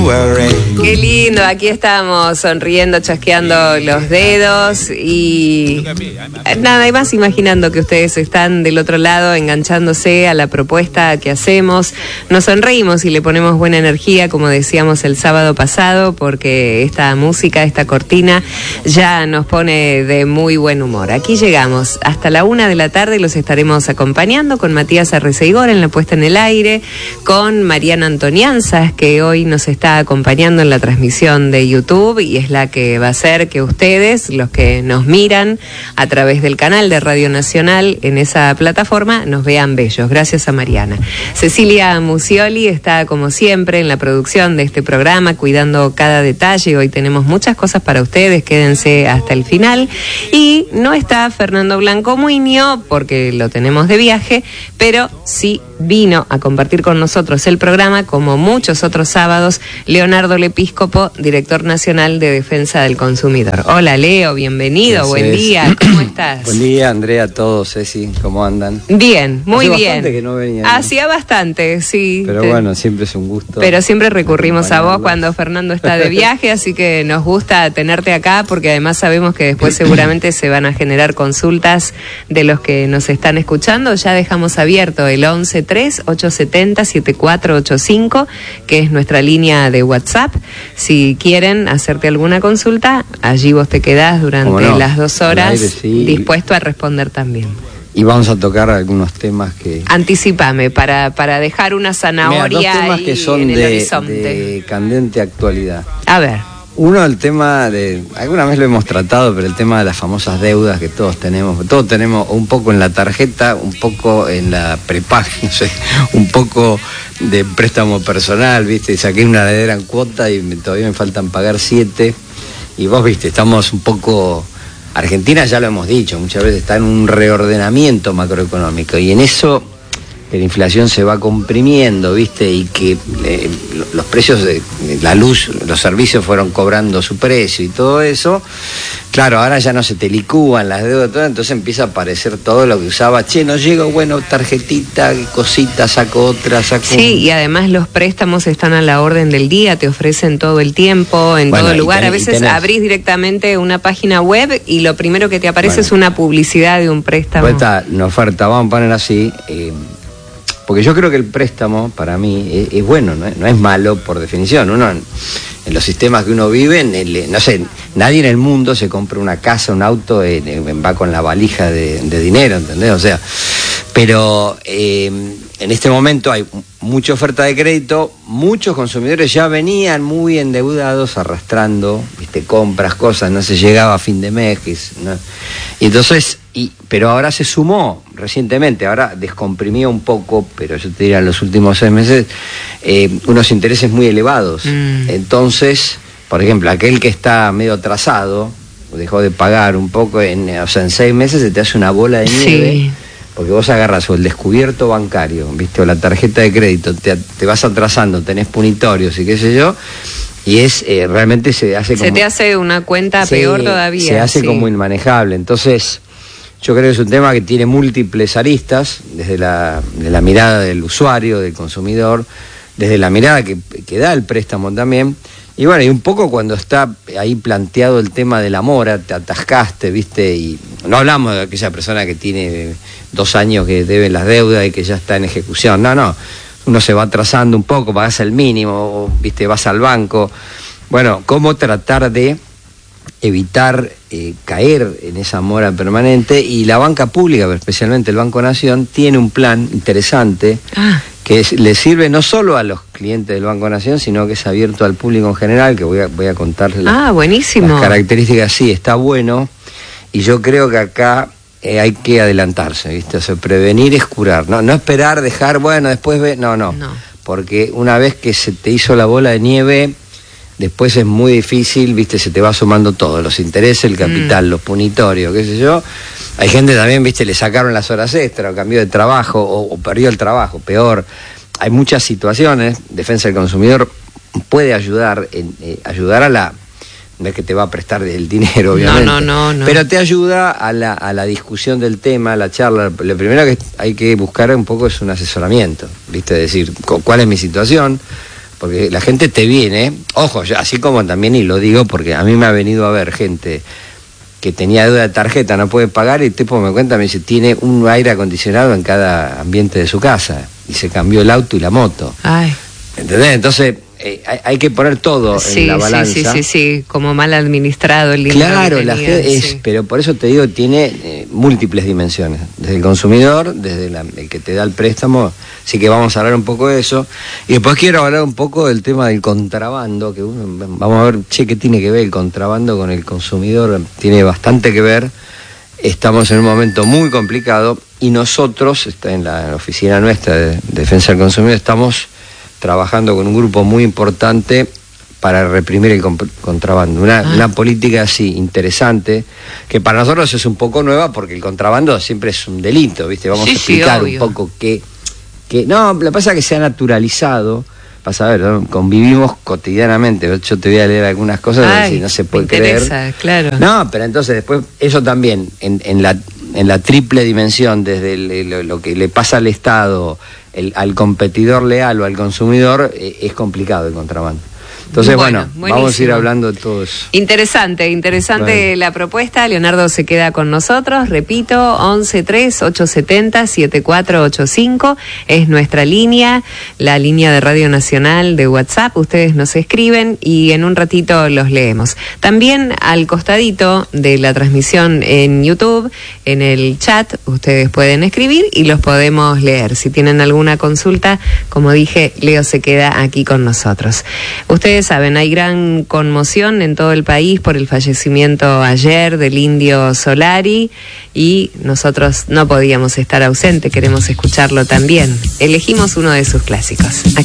Qué lindo, aquí estamos sonriendo, chasqueando los dedos y nada y más imaginando que ustedes están del otro lado enganchándose a la propuesta que hacemos. Nos sonreímos y le ponemos buena energía, como decíamos el sábado pasado, porque esta música, esta cortina ya nos pone de muy buen humor. Aquí llegamos hasta la 1 de la tarde y los estaremos acompañando con Matías Arreceigor en la puesta en el aire, con Mariana Antonianzas, que hoy nos está acompañando en la transmisión de YouTube y es la que va a hacer que ustedes, los que nos miran a través del canal de Radio Nacional en esa plataforma, nos vean bellos. Gracias a Mariana. Cecilia Musioli está como siempre en la producción de este programa, cuidando cada detalle. Hoy tenemos muchas cosas para ustedes, quédense hasta el final. Y no está Fernando Blanco Muñoz porque lo tenemos de viaje, pero sí vino a compartir con nosotros el programa, como muchos otros sábados, Leonardo Lepíscopo, director nacional de Defensa del Consumidor. Hola Leo, bienvenido, buen día, ¿cómo estás? Buen día, Andrea, a todos, Ceci, ¿cómo andan? Bien, muy bien. Hacía bastante que no venía, ¿no? Hacía bastante, sí. Pero bueno, siempre es un gusto. Pero siempre recurrimos a vos cuando Fernando está de viaje, así que nos gusta tenerte acá, porque además sabemos que después seguramente se van a generar consultas de los que nos están escuchando. Ya dejamos abierto el 1138707485, que es nuestra línea de WhatsApp. Si quieren hacerte alguna consulta, allí vos te quedás durante las 2 horas, aire, sí, dispuesto a responder también. Y vamos a tocar algunos temas que... Anticipame, para dejar una zanahoria. Mirá, 2 temas ahí que son en el horizonte. De candente actualidad. A ver. Uno, el tema de... Alguna vez lo hemos tratado, pero el tema de las famosas deudas que todos tenemos. Todos tenemos un poco en la tarjeta, un poco en la prepago, no sé, un poco de préstamo personal, ¿viste? Y saqué una heredera en cuota y todavía me faltan pagar 7. Y vos, ¿viste? Estamos un poco... Argentina, ya lo hemos dicho, muchas veces está en un reordenamiento macroeconómico y en eso que la inflación se va comprimiendo, ¿viste? Y que los precios de la luz, los servicios fueron cobrando su precio y todo eso. Claro, ahora ya no se te licúan las deudas, todo, entonces empieza a aparecer todo lo que usaba. Che, no llego, bueno, tarjetita, cosita, saco otra, saco... Sí, y además los préstamos están a la orden del día, te ofrecen todo el tiempo, en todo lugar. A veces abrís directamente una página web y lo primero que te aparece es una publicidad de un préstamo. Pues está una oferta, vamos a poner así... porque yo creo que el préstamo, para mí, es bueno, no es malo por definición. Uno, en los sistemas que uno vive, no sé, nadie en el mundo se compra una casa, un auto, va con la valija de dinero, ¿entendés? O sea, pero en este momento hay mucha oferta de crédito, muchos consumidores ya venían muy endeudados, arrastrando, ¿viste? Compras, cosas, no se llegaba a fin de mes, ¿no? Y entonces... pero ahora se sumó recientemente, ahora descomprimió un poco, pero yo te diría en los últimos 6 meses, unos intereses muy elevados. Entonces, por ejemplo, aquel que está medio atrasado, dejó de pagar un poco, o sea, en 6 meses se te hace una bola de nieve. Sí. Porque vos agarras o el descubierto bancario, ¿viste? O la tarjeta de crédito, te vas atrasando, tenés punitorios y qué sé yo, y es realmente se hace como... Se te hace una cuenta peor todavía. Se hace como inmanejable. Entonces... Yo creo que es un tema que tiene múltiples aristas, desde la mirada del usuario, del consumidor, desde la mirada que da el préstamo también. Y bueno, y un poco cuando está ahí planteado el tema de la mora, te atascaste, ¿viste? Y no hablamos de aquella persona que tiene 2 años que debe las deudas y que ya está en ejecución. No. Uno se va atrasando un poco, pagas el mínimo, ¿viste? Vas al banco. Bueno, ¿cómo tratar de evitar caer en esa mora permanente? Y la banca pública, pero especialmente el Banco Nación, tiene un plan interesante que le sirve no solo a los clientes del Banco Nación, sino que es abierto al público en general, que voy a contarles buenísimo. Las características. Sí, está bueno, y yo creo que acá hay que adelantarse, ¿viste? O sea, prevenir es curar, no esperar, dejar, bueno, después no, porque una vez que se te hizo la bola de nieve... Después es muy difícil, ¿viste? Se te va sumando todo, los intereses, el capital, los punitorios, qué sé yo. Hay gente también, ¿viste? Le sacaron las horas extra, o cambió de trabajo, o perdió el trabajo, peor. Hay muchas situaciones. Defensa del Consumidor puede ayudar a la... No es que te va a prestar el dinero, obviamente. No. Pero te ayuda a la discusión del tema, a la charla. Lo primero que hay que buscar un poco es un asesoramiento, ¿viste? Es decir, ¿cuál es mi situación? porque la gente te viene, ojo, así como también, y lo digo porque a mí me ha venido a ver gente que tenía deuda de tarjeta, no puede pagar, y el tipo me cuenta, me dice, tiene un aire acondicionado en cada ambiente de su casa, y se cambió el auto y la moto. Ay. ¿Entendés? Entonces, hay que poner todo en la balanza. Sí, como mal administrado el dinero. Claro, que tenía, la gente es, pero por eso te digo, tiene múltiples dimensiones, desde el consumidor, desde el que te da el préstamo, así que vamos a hablar un poco de eso, y después quiero hablar un poco del tema del contrabando, que vamos a ver, ¿qué tiene que ver el contrabando con el consumidor? Tiene bastante que ver, estamos en un momento muy complicado, y nosotros, en la oficina nuestra de Defensa del Consumidor, estamos trabajando con un grupo muy importante para reprimir el contrabando. Una política así interesante, que para nosotros es un poco nueva, porque el contrabando siempre es un delito, ¿viste? Vamos a explicar un poco que no, lo que pasa es que se ha naturalizado. Vas a ver, ¿no? Convivimos cotidianamente. Yo te voy a leer algunas cosas y no se puede creer. Claro. No, pero entonces después, eso también, en la triple dimensión, desde lo que le pasa al Estado, al competidor leal o al consumidor, es complicado el contrabando. Entonces, bueno, vamos a ir hablando de todo eso. Interesante la propuesta. Leonardo se queda con nosotros. Repito, 11-3-870-7485 es nuestra línea, la línea de Radio Nacional de WhatsApp. Ustedes nos escriben y en un ratito los leemos. También al costadito de la transmisión en YouTube, en el chat, ustedes pueden escribir y los podemos leer. Si tienen alguna consulta, como dije, Leo se queda aquí con nosotros. Ustedes saben, hay gran conmoción en todo el país por el fallecimiento ayer del Indio Solari y nosotros no podíamos estar ausentes, queremos escucharlo también. Elegimos uno de sus clásicos.